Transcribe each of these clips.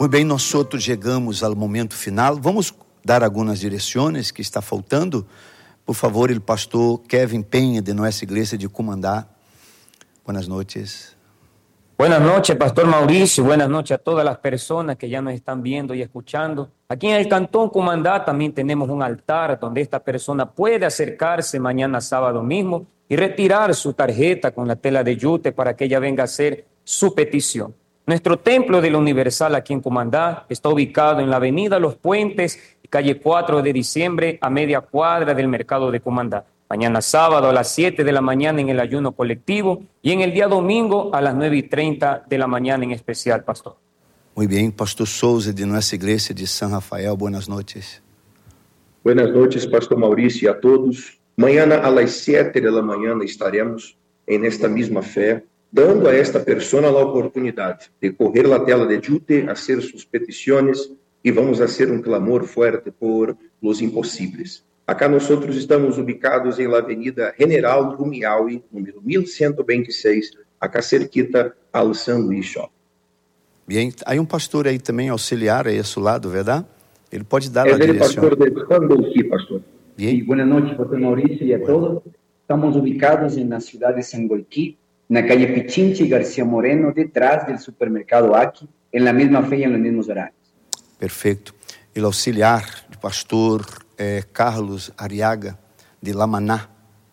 Muito bem, nós outros chegamos ao momento final. Vamos dar algumas direções que está faltando. Por favor, o pastor Kevin Penha, de nossa igreja de Cumandá. Buenas noches. Buenas noches, Pastor Mauricio. Buenas noches a todas las personas que ya nos están viendo y escuchando. Aquí en el Cantón Cumandá también tenemos un altar donde esta persona puede acercarse mañana sábado mismo y retirar su tarjeta con la tela de yute para que ella venga a hacer su petición. Nuestro Templo de la Universal aquí en Cumandá está ubicado en la avenida Los Puentes, calle 4 de diciembre, a media cuadra del mercado de Cumandá. Mañana sábado a las 7 de la mañana en el ayuno colectivo y en el día domingo a las 9:30 de la mañana en especial, pastor. Muy bien, Pastor Souza de nuestra iglesia de San Rafael, buenas noches. Buenas noches, Pastor Mauricio, y a todos. Mañana a las 7 de la mañana estaremos en esta misma fe, dando a esta persona la oportunidad de coger la tela de yute, hacer sus peticiones y vamos a hacer un clamor fuerte por los imposibles. Acá nosotros estamos ubicados en la avenida General Rumiaui, número 1126, acá cerquita al San Luis Shop. Bien, hay un pastor ahí también auxiliar ahí a su lado, ¿verdad? Él puede dar la Es el dirección. pastor de Sangolquí, pastor. Bien. Sí, buenas noches, Pastor Mauricio, y a todos. Estamos ubicados en la ciudad de Sangolquí, en la calle Pichinche y García Moreno, detrás del supermercado Aki, en la misma fe y en los mismos horarios. Perfeito. El auxiliar do pastor Carlos Ariaga, de Lamaná.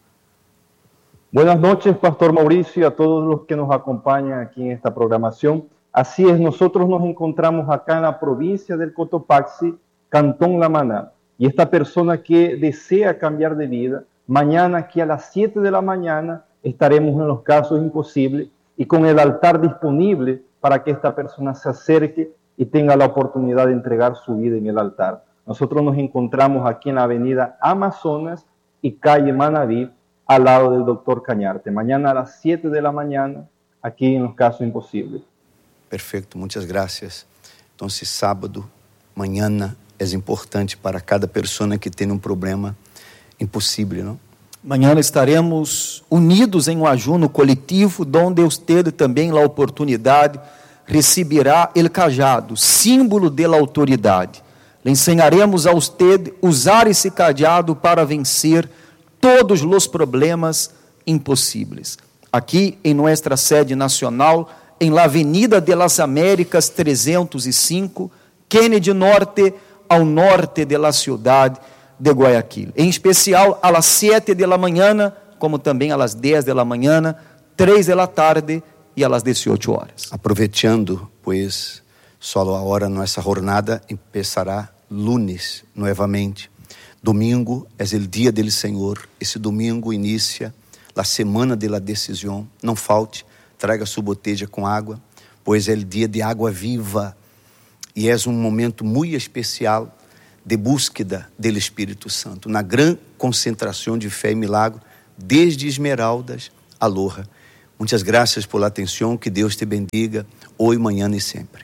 Buenas noches, Pastor Mauricio, y a todos los que nos acompañan aquí en esta programación. Así es, nosotros nos encontramos acá en la provincia del Cotopaxi, Cantón Lamaná. Y esta persona que desea cambiar de vida, mañana aquí a las 7 de la mañana estaremos en los casos imposibles y con el altar disponible para que esta persona se acerque y tenga la oportunidad de entregar su vida en el altar. Nosotros nos encontramos aquí en la avenida Amazonas y calle Manaví, al lado del doctor Cañarte. Mañana a las 7 de la mañana, aquí en los casos imposibles. Perfeito, muitas graças. Então, esse sábado, manhã, é importante para cada pessoa que tem problema impossível, não? Mañana estaremos unidos em um ajuno coletivo, onde usted também a oportunidade receberá o cajado, símbolo da autoridade. Le ensinaremos a usted usar esse cajado para vencer todos os problemas impossíveis. Aqui em nossa sede nacional, em la Avenida de las Américas 305, Kennedy Norte, ao norte de la cidade de Guayaquil. Em especial, a las 7 de la mañana, como também a las 10 de la mañana, 3 de la tarde e a las 18 horas. Aproveitando, pois, só a hora nossa jornada empezará lunes novamente. Domingo é o dia do Senhor. Esse domingo inicia a semana de la decisão. Não falte, traga sua botella com água, pois é o dia de água viva e é um momento muito especial de búsqueda do Espírito Santo, na grande concentração de fé e milagre, desde Esmeraldas a Loja. Muitas graças por la atenção, que Deus te bendiga, hoje, amanhã e sempre.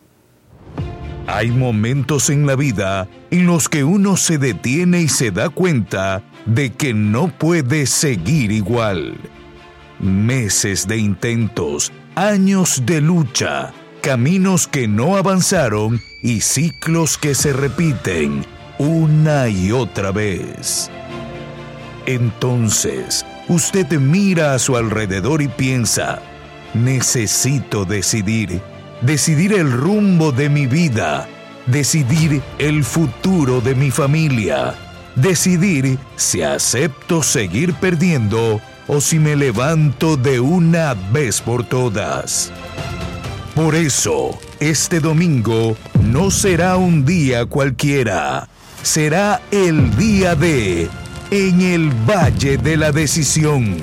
Hay momentos en la vida en los que uno se detiene y se da cuenta de que no puede seguir igual. Meses de intentos, años de lucha, caminos que no avanzaron y ciclos que se repiten una y otra vez. Entonces, usted mira a su alrededor y piensa: necesito decidir el rumbo de mi vida, decidir el futuro de mi familia, decidir si acepto seguir perdiendo o si me levanto de una vez por todas. Por eso, este domingo no será un día cualquiera, será el día de En el Valle de la Decisión.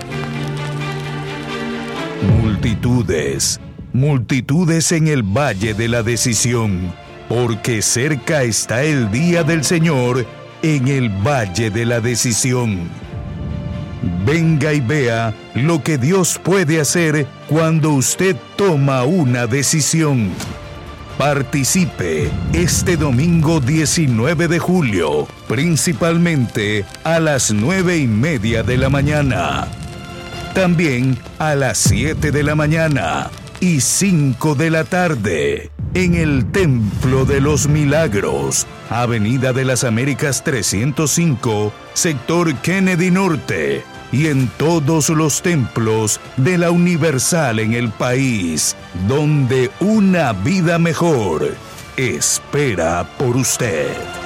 Multitudes en el Valle de la Decisión, porque cerca está el día del Señor en el Valle de la Decisión. Venga y vea lo que Dios puede hacer cuando usted toma una decisión. Participe este domingo 19 de julio, principalmente a las 9:30 de la mañana. También a las 7 de la mañana y 5 de la tarde. en el Templo de los Milagros, Avenida de las Américas 305, sector Kennedy Norte, y en todos los templos de la Universal en el país, donde una vida mejor espera por usted.